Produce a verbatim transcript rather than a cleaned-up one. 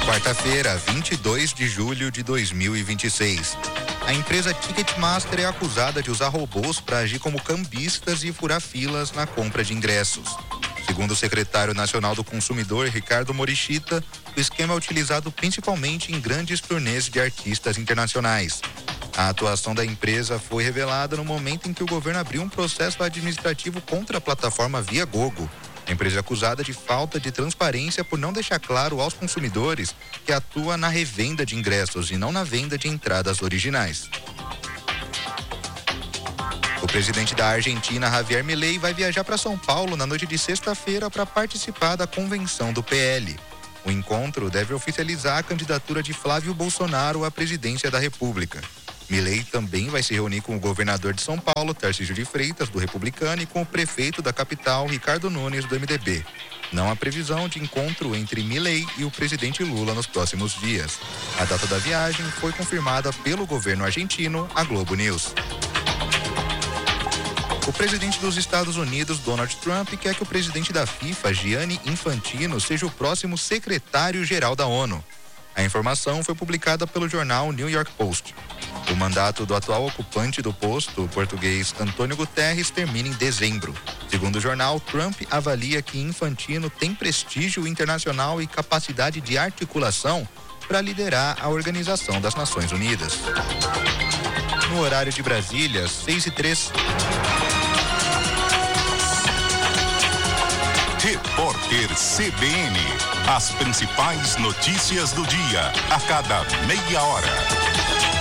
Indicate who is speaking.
Speaker 1: Quarta-feira, vinte e dois de julho de dois mil e vinte e seis. A empresa Ticketmaster é acusada de usar robôs para agir como cambistas e furar filas na compra de ingressos. Segundo o secretário nacional do consumidor, Ricardo Morishita, o esquema é utilizado principalmente em grandes turnês de artistas internacionais. A atuação da empresa foi revelada no momento em que o governo abriu um processo administrativo contra a plataforma Viagogo. A empresa é acusada de falta de transparência por não deixar claro aos consumidores que atua na revenda de ingressos e não na venda de entradas originais. O presidente da Argentina, Javier Milei, vai viajar para São Paulo na noite de sexta-feira para participar da convenção do P L. O encontro deve oficializar a candidatura de Flávio Bolsonaro à presidência da República. Milei também vai se reunir com o governador de São Paulo, Tarcísio de Freitas, do Republicano, e com o prefeito da capital, Ricardo Nunes, do M D B. Não há previsão de encontro entre Milei e o presidente Lula nos próximos dias. A data da viagem foi confirmada pelo governo argentino, a Globo News. O presidente dos Estados Unidos, Donald Trump, quer que o presidente da FIFA, Gianni Infantino, seja o próximo secretário-geral da ONU. A informação foi publicada pelo jornal New York Post. O mandato do atual ocupante do posto, o português Antônio Guterres, termina em dezembro. Segundo o jornal, Trump avalia que Infantino tem prestígio internacional e capacidade de articulação para liderar a Organização das Nações Unidas. No horário de Brasília, seis e três.
Speaker 2: Repórter C B N. As principais notícias do dia, a cada meia hora.